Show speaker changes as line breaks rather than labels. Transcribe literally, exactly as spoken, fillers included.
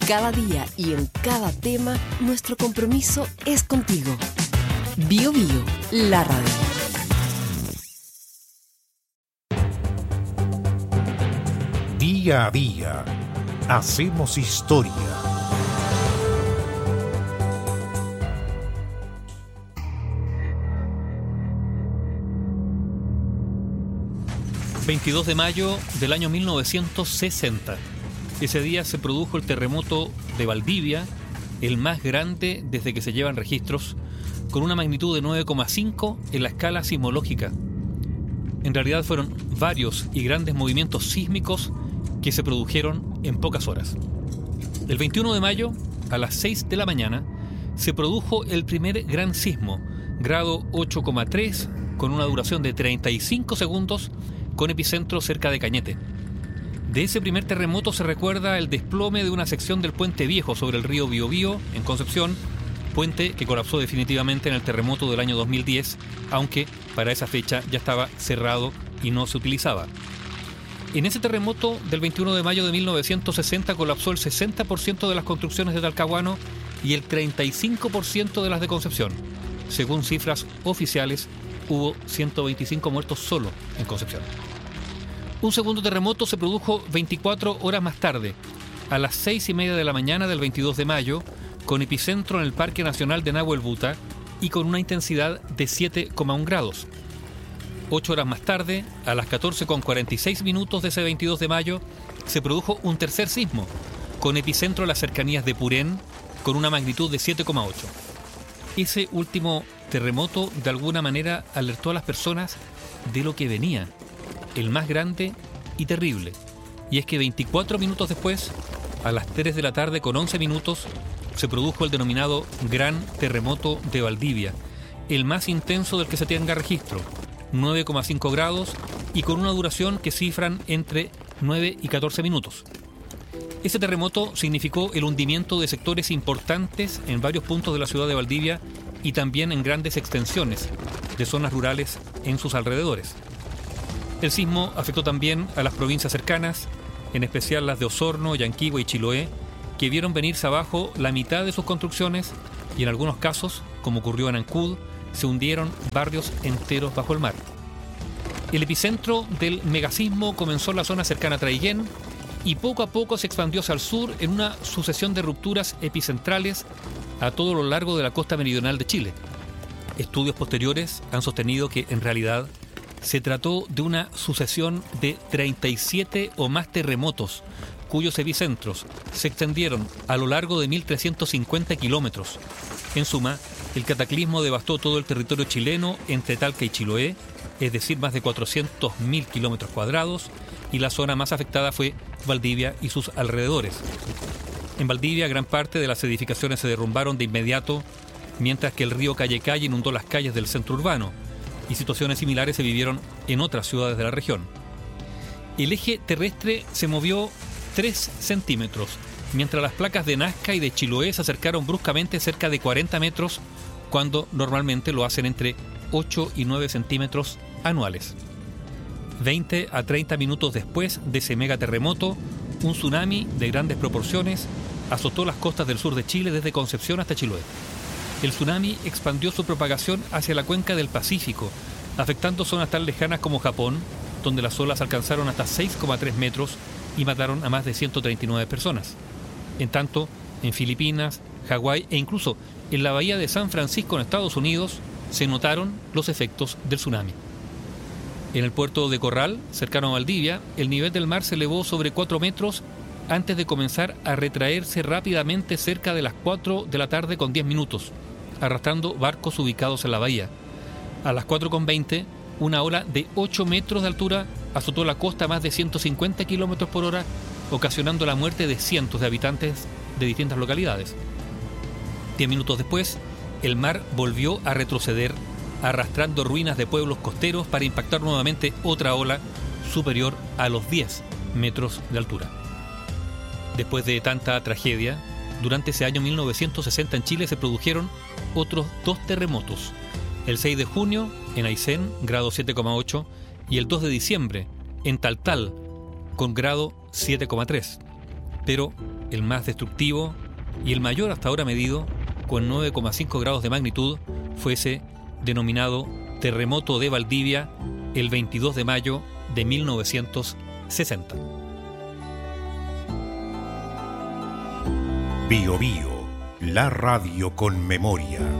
Cada día y en cada tema, nuestro compromiso es contigo. Bio Bio, la radio.
Día a día, hacemos historia.
veintidós de mayo del año mil novecientos sesenta. Ese día se produjo el terremoto de Valdivia, el más grande desde que se llevan registros, con una magnitud de nueve coma cinco en la escala sismológica. En realidad fueron varios y grandes movimientos sísmicos que se produjeron en pocas horas. El veintiuno de mayo, a las seis de la mañana, se produjo el primer gran sismo, grado ocho coma tres, con una duración de treinta y cinco segundos, con epicentro cerca de Cañete. De ese primer terremoto se recuerda el desplome de una sección del puente viejo sobre el río Biobío, en Concepción, puente que colapsó definitivamente en el terremoto del año dos mil diez, aunque para esa fecha ya estaba cerrado y no se utilizaba. En ese terremoto del veintiuno de mayo de mil novecientos sesenta colapsó el sesenta por ciento de las construcciones de Talcahuano y el treinta y cinco por ciento de las de Concepción. Según cifras oficiales, hubo ciento veinticinco muertos solo en Concepción. Un segundo terremoto se produjo veinticuatro horas más tarde, a las seis y media de la mañana del veintidós de mayo, con epicentro en el Parque Nacional de Nahuel Buta y con una intensidad de siete coma uno grados. Ocho horas más tarde, a las catorce con cuarenta y seis minutos de ese veintidós de mayo, se produjo un tercer sismo, con epicentro en las cercanías de Purén, con una magnitud de siete coma ocho. Ese último terremoto, de alguna manera, alertó a las personas de lo que venía, el más grande y terrible. Y es que veinticuatro minutos después, a las tres de la tarde con once minutos, se produjo el denominado Gran Terremoto de Valdivia, el más intenso del que se tenga registro, nueve coma cinco grados y con una duración que cifran entre nueve y catorce minutos. Ese terremoto significó el hundimiento de sectores importantes en varios puntos de la ciudad de Valdivia y también en grandes extensiones de zonas rurales en sus alrededores. El sismo afectó también a las provincias cercanas, en especial las de Osorno, Yanquihue y Chiloé, que vieron venirse abajo la mitad de sus construcciones y en algunos casos, como ocurrió en Ancud, se hundieron barrios enteros bajo el mar. El epicentro del megasismo comenzó en la zona cercana a Traiguén y poco a poco se expandió hacia el sur en una sucesión de rupturas epicentrales a todo lo largo de la costa meridional de Chile. Estudios posteriores han sostenido que, en realidad, se trató de una sucesión de treinta y siete o más terremotos, cuyos epicentros se extendieron a lo largo de mil trescientos cincuenta kilómetros. En suma, el cataclismo devastó todo el territorio chileno entre Talca y Chiloé, es decir, más de cuatrocientos mil kilómetros cuadrados, y la zona más afectada fue Valdivia y sus alrededores. En Valdivia, gran parte de las edificaciones se derrumbaron de inmediato, mientras que el río Callecay inundó las calles del centro urbano, y situaciones similares se vivieron en otras ciudades de la región. El eje terrestre se movió tres centímetros, mientras las placas de Nazca y de Chiloé se acercaron bruscamente cerca de cuarenta metros, cuando normalmente lo hacen entre ocho y nueve centímetros anuales. veinte a treinta minutos después de ese megaterremoto, un tsunami de grandes proporciones azotó las costas del sur de Chile desde Concepción hasta Chiloé. El tsunami expandió su propagación hacia la cuenca del Pacífico, afectando zonas tan lejanas como Japón, donde las olas alcanzaron hasta seis coma tres metros y mataron a más de ciento treinta y nueve personas. En tanto, en Filipinas, Hawái e incluso en la bahía de San Francisco en Estados Unidos, se notaron los efectos del tsunami. En el puerto de Corral, cercano a Valdivia, el nivel del mar se elevó sobre cuatro metros antes de comenzar a retraerse rápidamente cerca de las cuatro de la tarde con diez minutos, arrastrando barcos ubicados en la bahía. A las cuatro con veinte, una ola de ocho metros de altura azotó la costa a más de ciento cincuenta kilómetros por hora, ocasionando la muerte de cientos de habitantes de distintas localidades. Diez minutos después, el mar volvió a retroceder, arrastrando ruinas de pueblos costeros para impactar nuevamente otra ola superior a los diez metros de altura. Después de tanta tragedia, durante ese año mil novecientos sesenta en Chile se produjeron otros dos terremotos. El seis de junio en Aysén, grado siete coma ocho, y el dos de diciembre en Taltal, con grado siete coma tres. Pero el más destructivo y el mayor hasta ahora medido, con nueve coma cinco grados de magnitud, fue ese denominado terremoto de Valdivia el veintidós de mayo de mil novecientos sesenta.
Bio Bio, la radio con memoria.